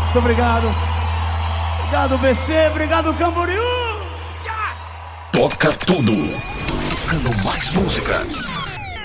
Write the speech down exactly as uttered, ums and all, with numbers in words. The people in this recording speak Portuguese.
Muito obrigado. Obrigado, B C. Obrigado, Camboriú. Toca tudo. Tocando mais música.